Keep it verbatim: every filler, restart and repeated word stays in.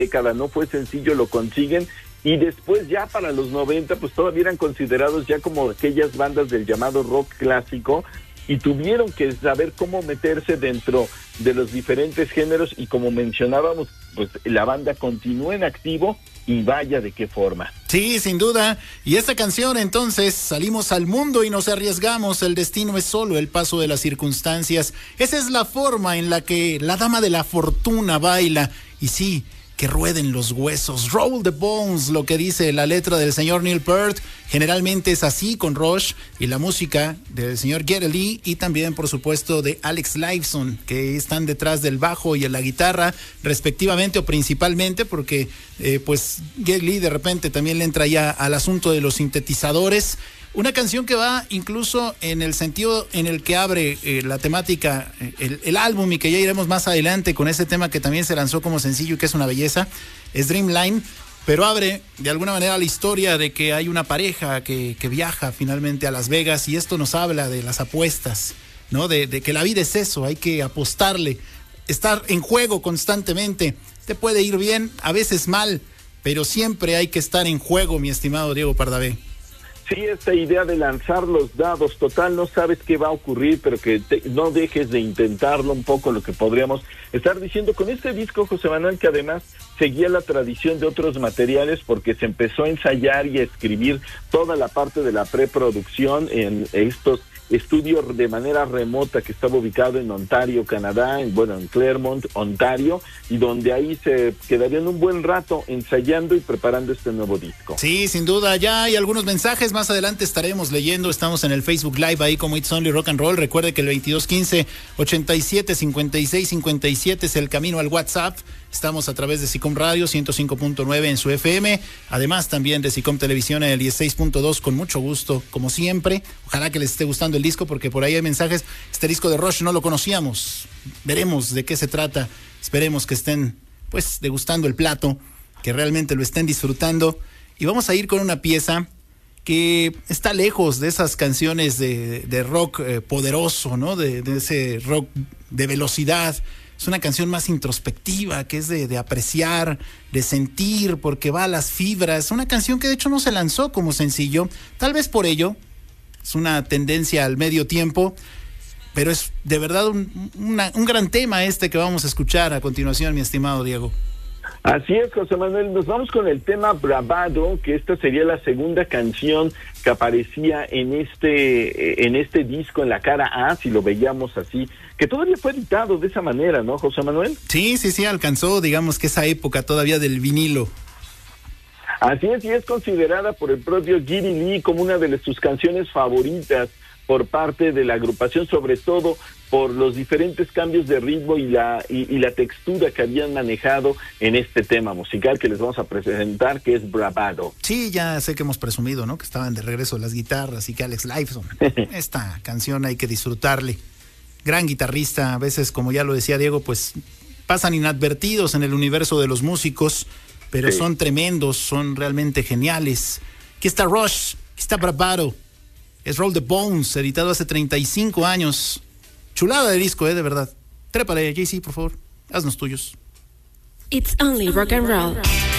década, no fue sencillo, lo consiguen. Y después ya para los noventa, pues todavía eran considerados ya como aquellas bandas del llamado rock clásico, y tuvieron que saber cómo meterse dentro de los diferentes géneros, y como mencionábamos, pues la banda continúa en activo, y vaya de qué forma. Sí, sin duda. Y esta canción, entonces, salimos al mundo y nos arriesgamos, el destino es solo el paso de las circunstancias. Esa es la forma en la que la dama de la fortuna baila, y sí, que rueden los huesos, roll the bones, lo que dice la letra del señor Neil Peart. Generalmente es así con Rush, y la música del señor Geddy Lee, y también por supuesto de Alex Lifeson, que están detrás del bajo y en la guitarra respectivamente, o principalmente, porque eh, pues Geddy Lee de repente también le entra ya al asunto de los sintetizadores. Una canción que va incluso en el sentido en el que abre eh, la temática, eh, el, el álbum, y que ya iremos más adelante con ese tema que también se lanzó como sencillo y que es una belleza, es Dreamline, pero abre de alguna manera la historia de que hay una pareja que, que viaja finalmente a Las Vegas, y esto nos habla de las apuestas, ¿no? De, de que la vida es eso, hay que apostarle, estar en juego constantemente. Te puede ir bien, a veces mal, pero siempre hay que estar en juego, mi estimado Diego Pardavé. Sí, esta idea de lanzar los dados, total, no sabes qué va a ocurrir, pero que te, no dejes de intentarlo, un poco lo que podríamos estar diciendo con este disco, José Manuel, que además seguía la tradición de otros materiales, porque se empezó a ensayar y a escribir toda la parte de la preproducción en estos estudios de manera remota que estaba ubicado en Ontario, Canadá, en, bueno, en Claremont, Ontario, y donde ahí se quedarían un buen rato ensayando y preparando este nuevo disco. Sí, sin duda, ya hay algunos mensajes, más adelante estaremos leyendo, estamos en el Facebook Live ahí como It's Only Rock and Roll. Recuerde que el veintidós quince ochenta y siete cincuenta y seis cincuenta y siete es el camino al WhatsApp. Estamos a través de SICOM Radio ciento cinco punto nueve en su F M, además también de SICOM Televisión en el dieciséis punto dos, con mucho gusto, como siempre. Ojalá que les esté gustando el disco, porque por ahí hay mensajes. Este disco de Rush no lo conocíamos, veremos de qué se trata, esperemos que estén pues degustando el plato, que realmente lo estén disfrutando, y vamos a ir con una pieza que está lejos de esas canciones de, de rock eh, poderoso, ¿no? De, de ese rock de velocidad. Es una canción más introspectiva, que es de, de apreciar, de sentir, porque va a las fibras. Una canción que de hecho no se lanzó como sencillo, tal vez por ello. Es una tendencia al medio tiempo, pero es de verdad un, una, un gran tema este que vamos a escuchar a continuación, mi estimado Diego. Así es, José Manuel, nos vamos con el tema Bravado, que esta sería la segunda canción que aparecía en este en este disco, en la cara A, si lo veíamos así, que todavía fue editado de esa manera, ¿no, José Manuel? Sí, sí, sí, alcanzó, digamos que esa época todavía del vinilo. Así es, y es considerada por el propio Geddy Lee como una de sus canciones favoritas por parte de la agrupación, sobre todo por los diferentes cambios de ritmo y la y, y la textura que habían manejado en este tema musical que les vamos a presentar, que es Bravado. Sí, ya sé que hemos presumido, ¿no? Que estaban de regreso las guitarras y que Alex Lifeson. Esta canción hay que disfrutarle. Gran guitarrista, a veces, como ya lo decía Diego, pues pasan inadvertidos en el universo de los músicos, pero sí, son tremendos, son realmente geniales. Aquí está Rush, aquí está Bravado. Es Roll the Bones, editado hace treinta y cinco años. Chulada de disco, eh, de verdad. Trépale, J C, por favor. Haznos tuyos. It's only rock and roll.